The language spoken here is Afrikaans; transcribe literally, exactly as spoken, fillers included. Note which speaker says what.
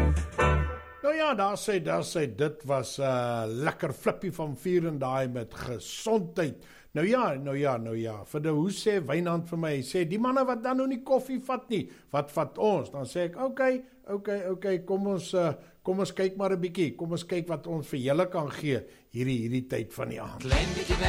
Speaker 1: Nou ja, daar sê, daar sê, dit was 'n uh, lekker flippie van vier en daai met gesondheid. Nou ja, nou ja, nou ja, vir die, hoe sê Wynand vir my, sê, die manne wat dan nou nie koffie vat nie, wat vat ons? Dan sê ek, okay, okay, okay, kom ons, uh, kom ons kyk maar 'n bietjie, kom ons kyk wat ons vir julle kan gee, hierdie, hierdie tyd van die aand. Klein bietjie